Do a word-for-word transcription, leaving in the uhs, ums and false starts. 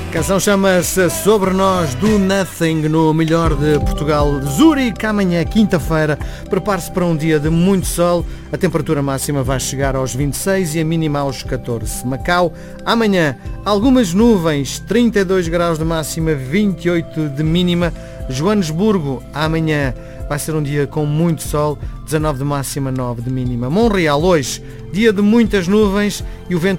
A canção chama-se Sobre Nós, do Nothing, no melhor de Portugal. Zurique, amanhã, quinta-feira, prepare-se para um dia de muito sol. A temperatura máxima vai chegar aos vinte e seis e a mínima aos catorze. Macau, amanhã, algumas nuvens, trinta e dois graus de máxima, vinte e oito de mínima. Joanesburgo, amanhã, vai ser um dia com muito sol, dezanove de máxima, nove de mínima. Montreal, hoje, dia de muitas nuvens e o vento